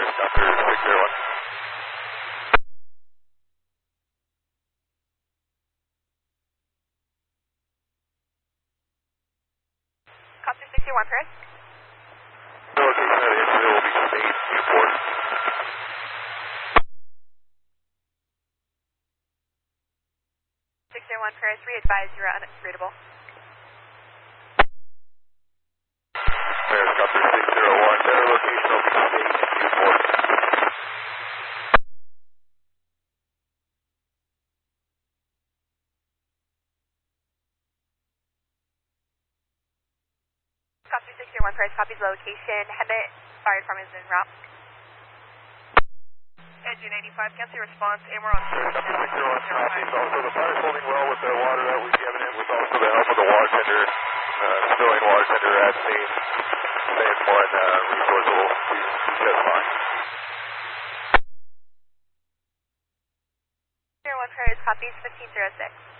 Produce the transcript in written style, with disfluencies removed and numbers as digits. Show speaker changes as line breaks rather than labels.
Copter 61 Paris.
The location of the incident will be Space Newport.
Paris, re-advise you're unreadable.
Paris, Copter 601, the location will be Space Newport.
Copter 601 Paris, copies location. Hemet, fire department is en route. Engine 85, cancel your response, and we're on
Copter 601, copies. Also, the fire's holding well with the water that we've given it, with also the help of the water tender, civilian water tender at scene. Band 1 resource will be just fine.
01 Paris, copies 1506.